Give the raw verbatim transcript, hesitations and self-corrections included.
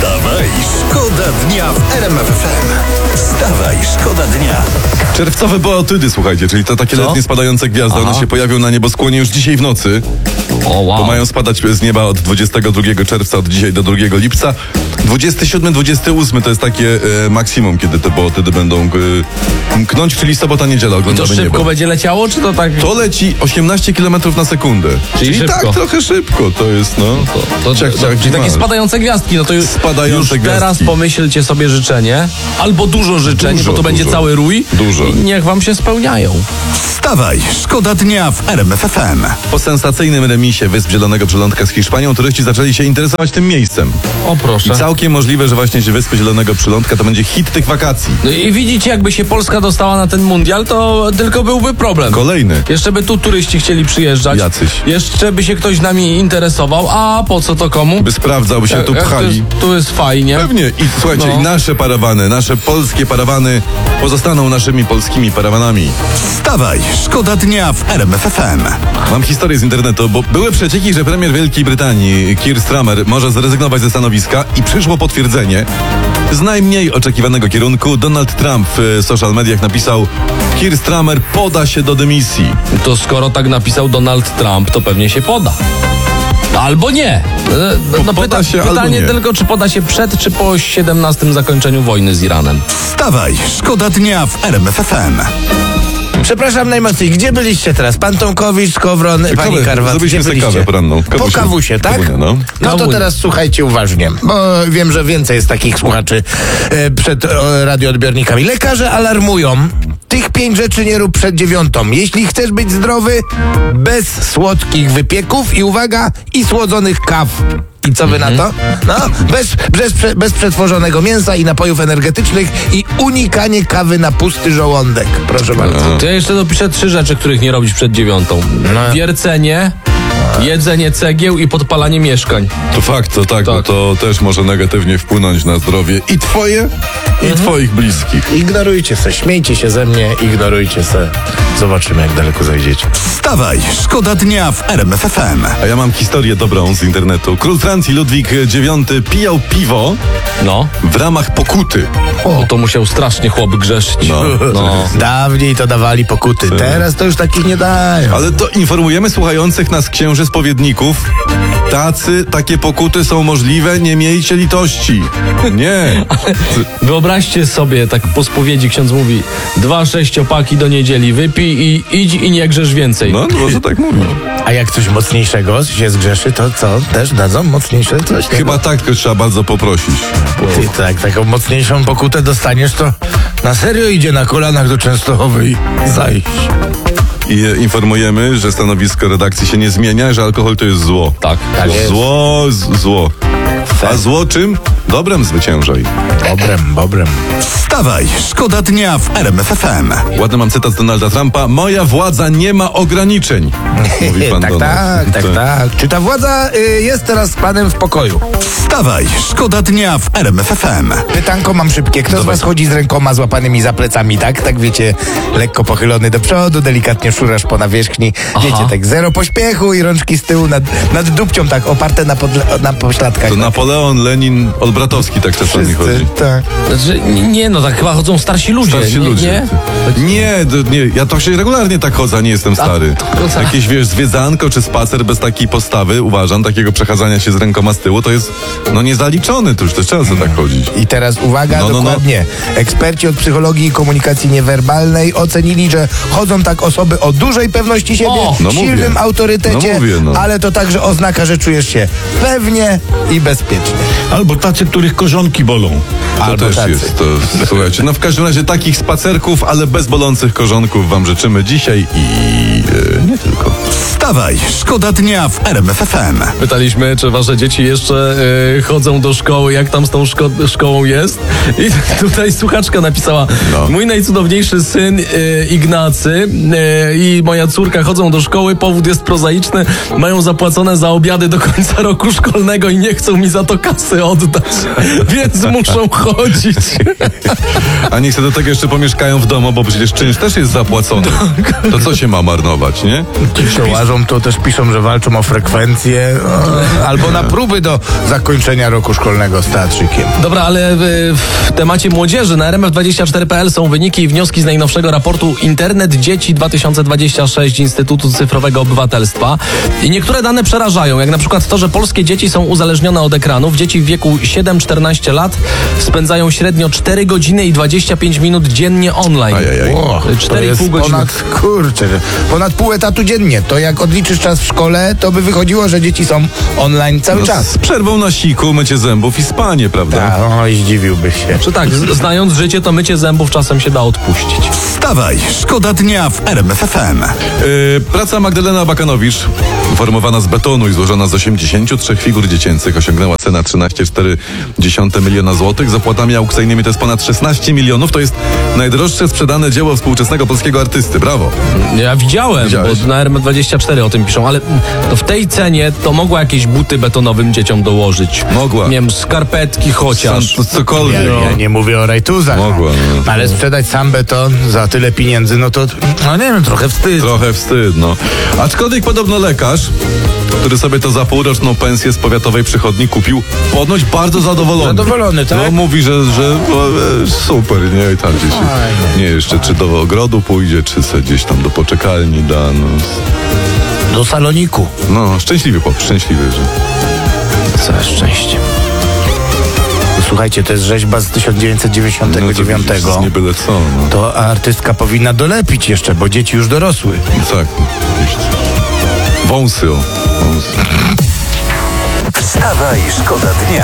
Wstawaj, szkoda dnia w R M F F M. Wstawaj, szkoda dnia. Czerwcowe boatydy, słuchajcie, czyli to takie Co? letnie spadające gwiazdy. Aha. One się pojawią na nieboskłonie już dzisiaj w nocy. O, wow. Bo mają spadać z nieba od dwudziestego drugiego czerwca, od dzisiaj do drugiego lipca. dwudziestego siódmego dwudziestego ósmego to jest takie e, maksimum, kiedy te boatydy będą e, mknąć, czyli sobota, niedziela To oglądamy szybko niebo. będzie leciało, czy to tak? To leci osiemnaście kilometrów na sekundę. Czyli tak szybko. trochę szybko, to jest no. To, to, Ciach, to, ciach, czyli takie masz. spadające gwiazdki, no to już, Spadające już gwiazdki. teraz pomyślcie sobie życzenie, albo dużo życzeń, Dużo, bo to będzie dużo. cały rój. Dużo. I niech wam się spełniają. Wstawaj, szkoda dnia w R M F F M. Po sensacyjnym remisie Wysp Zielonego Przylądka z Hiszpanią turyści zaczęli się interesować tym miejscem. O I proszę. całkiem możliwe, że właśnie Wyspy Zielonego Przylądka to będzie hit tych wakacji. No i widzicie, jakby się Polska dostała na ten mundial, to tylko byłby problem. Kolejny. Jeszcze by tu turyści chcieli przyjeżdżać. Jacyś. Jeszcze by się ktoś nami interesował. A po co to komu? By sprawdzał, by się Jak- tu jak pchali. Tu jest, tu jest fajnie. Pewnie. I słuchajcie, No. i nasze parawany, nasze polskie parawany pozostaną naszymi polskimi parawanami. Wstawaj, szkoda dnia w R M F F M. Mam historię z internetu, bo były przecieki, że premier Wielkiej Brytanii, Keir Starmer, może zrezygnować ze stanowiska i przyszło potwierdzenie. Z najmniej oczekiwanego kierunku Donald Trump w social mediach napisał: Keir Starmer poda się do dymisji. To skoro tak napisał Donald Trump, to pewnie się poda. Albo nie. E, No, Poda pyta, się, albo pytanie nie. tylko, czy poda się przed, czy po siedemnastym zakończeniu wojny z Iranem. Wstawaj, szkoda dnia w R M F F M. Przepraszam najmocniej, gdzie byliście teraz? Pan Tomkowicz, Skowron, pani Kawę, Karwat, zrobiliśmy gdzie sobie byliście? kawę poranną. Po Kawusie. kawusie, tak? Kawunia, no. No to Kawunia. teraz słuchajcie uważnie, bo wiem, że więcej jest takich słuchaczy e, przed e, radioodbiornikami. Lekarze alarmują, tych pięć rzeczy nie rób przed dziewiątą. Jeśli chcesz być zdrowy, bez słodkich wypieków i uwaga, i słodzonych kaw. I co wy na to? No, bez, bez, prze- bez przetworzonego mięsa i napojów energetycznych i unikanie kawy na pusty żołądek. Proszę bardzo. To ja jeszcze dopiszę trzy rzeczy, których nie robić przed dziewiątą. No. Wiercenie, jedzenie cegieł i podpalanie mieszkań. To fakt, to tak, bo Tak. to też może negatywnie wpłynąć na zdrowie i twoje, i twoich bliskich. Ignorujcie se, śmiejcie się ze mnie, ignorujcie se. Zobaczymy, jak daleko zajdziecie. Wstawaj, szkoda dnia w R M F F M. A ja mam historię dobrą z internetu. Król Francji Ludwik dziewiąty pijał piwo No. w ramach pokuty. O, to musiał strasznie chłop grzeszyć. No. no. Dawniej to dawali pokuty, teraz to już takich nie dają. Ale to informujemy słuchających nas księży spowiedników. Tacy, takie pokuty są możliwe, nie miejcie litości. Nie. Wyobraźcie sobie, tak po spowiedzi ksiądz mówi: dwa sześciopaki do niedzieli wypij i idź i nie grzesz więcej. No, może tak mówić. A jak coś mocniejszego się zgrzeszy, to co? Też dadzą mocniejsze coś? Chyba tak, tylko trzeba bardzo poprosić. Ty tak, taką mocniejszą pokutę dostaniesz, to na serio idzie na kolanach do Częstochowy i zajść. I e, informujemy, że stanowisko redakcji się nie zmienia, że alkohol to jest zło. Tak. Tak jest. Zło, z, zło. A zło czym? Dobrem zwyciężaj. Bobrem, bobrem. Wstawaj, szkoda dnia w R M F F M. Ładny mam cytat z Donalda Trumpa. Moja władza nie ma ograniczeń. Mówi pan tak, Donald. tak, tak, tak. Czy ta władza y, jest teraz z panem w pokoju? Wstawaj, szkoda dnia w R M F F M. Pytanko mam szybkie. Kto z was chodzi z rękoma złapanymi za plecami, tak? Tak wiecie, lekko pochylony do przodu, delikatnie szurasz po nawierzchni. Aha. Wiecie, tak zero pośpiechu i rączki z tyłu nad, nad dupcią, tak oparte na, podle- na pośladkach. To Napoleon, Lenin, Olbratowski tak czasami chodzi. tak. Znaczy, nie no, tak chyba chodzą starsi ludzie. Starsi nie, ludzie. Nie? Nie, d- nie, ja to się regularnie tak chodzę, a nie jestem stary. to za- Jakieś, wiesz, zwiedzanko czy spacer bez takiej postawy, uważam, takiego przechadzania się z rękoma z tyłu, to jest, no, niezaliczony, to już też trzeba sobie tak chodzić. I teraz uwaga, No, no, no. dokładnie. Eksperci od psychologii i komunikacji niewerbalnej ocenili, że chodzą tak osoby o dużej pewności siebie, O, no silnym mówię. autorytecie, No mówię, no. ale to także oznaka, że czujesz się pewnie i bezpiecznie. Albo tacy, których korzonki bolą. To Albo też tacy. jest, to słuchajcie, no w każdym razie takich spacerków, ale bez bolących korzonków wam życzymy dzisiaj i e, nie tylko. Wstawaj, szkoda dnia w R M F F M. Pytaliśmy, czy wasze dzieci jeszcze y, chodzą do szkoły, jak tam z tą szko- szkołą jest. I tutaj słuchaczka napisała: No. mój najcudowniejszy syn y, Ignacy y, i moja córka chodzą do szkoły, powód jest prozaiczny, mają zapłacone za obiady do końca roku szkolnego i nie chcą mi za to kasy oddać, więc muszą chodzić. A niech sobie do tego jeszcze pomieszkają w domu, bo przecież czynsz też jest zapłacony. To co się ma marnować, nie? Ci, co łażą, to też piszą, że walczą o frekwencję o, albo na próby do zakończenia roku szkolnego z teatrzykiem. Dobra, ale w, w temacie młodzieży na R M F dwadzieścia cztery kropka p l są wyniki i wnioski z najnowszego raportu Internet Dzieci dwa tysiące dwadzieścia sześć Instytutu Cyfrowego Obywatelstwa. I niektóre dane przerażają, jak na przykład to, że polskie dzieci są uzależnione od ekranów. Dzieci w wieku siedem czternaście lat spędzają średnio cztery godziny i dwadzieścia pięć minut dziennie online. Ajajaj. O, to cztery i jest pół godziny. ponad, kurczę, ponad pół etatu dziennie. To jak odliczysz czas w szkole, to by wychodziło, że dzieci są online cały No, czas. z przerwą na siku, mycie zębów i spanie, prawda? Tak, oj, zdziwiłbyś się. Czy tak, z- znając życie, to mycie zębów czasem się da odpuścić. Wstawaj, szkoda dnia w R M F F M. Yy, praca Magdalena Abakanowicz, formowana z betonu i złożona z osiemdziesięciu trzech figur dziecięcych, osiągnęła cenę trzynaście przecinek cztery miliona złotych. Za płatami aukcyjnymi to jest ponad szesnaście milionów. To jest najdroższe sprzedane dzieło współczesnego polskiego artysty. Brawo. Ja widziałem, Widziałeś? bo na R M F dwadzieścia cztery o tym piszą, ale to w tej cenie to mogła jakieś buty betonowym dzieciom dołożyć. Mogła. Nie wiem, skarpetki chociaż. Sam, cokolwiek. Ja, ja nie mówię o rajtuzach. Mogła, no. Ale sprzedać sam beton za tyle pieniędzy, no to, no nie wiem, trochę wstyd. Trochę wstyd, no. Aczkolwiek podobno lekarz, który sobie to za półroczną pensję z powiatowej przychodni kupił, ponoć bardzo zadowolony. Zadowolony, tak? No mówi, że, że o, e, super, nie? I tak gdzieś, nie, jeszcze czy do ogrodu pójdzie, czy se gdzieś tam do poczekalni da, no. Do saloniku. No, szczęśliwy chłop, szczęśliwy, że... Całe szczęście. Słuchajcie, to jest rzeźba z tysiąc dziewięćset dziewięćdziesiątego No to dziewiątego. widzisz, nie byle co, no. To artystka powinna dolepić jeszcze, bo dzieci już dorosły. No tak, no, gdzieś. Wąsy, o. Wąsy. Wstawaj, szkoda dnia.